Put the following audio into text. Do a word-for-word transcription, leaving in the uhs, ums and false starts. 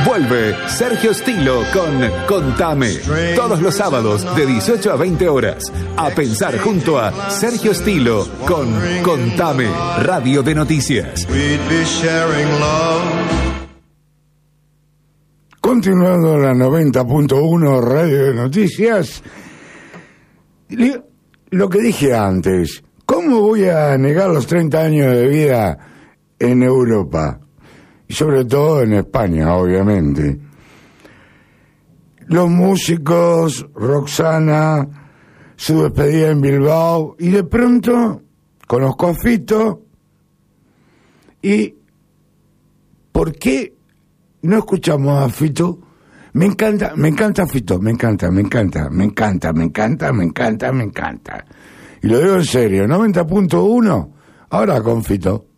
Vuelve Sergio Stilo con Contame. Todos los sábados de dieciocho a veinte horas. A pensar junto a Sergio Stilo con Contame, Radio de Noticias. Continuando la noventa punto uno Radio de Noticias, lo que dije antes, ¿cómo voy a negar los treinta años de vida en Europa? Y sobre todo en España, obviamente. Los músicos, Roxana, su despedida en Bilbao, y de pronto conozco a Fito, y ¿por qué no escuchamos a Fito? Me encanta, me encanta Fito, me encanta, me encanta, me encanta, me encanta, me encanta, me encanta. Y lo digo en serio, noventa punto uno, ahora con Fito.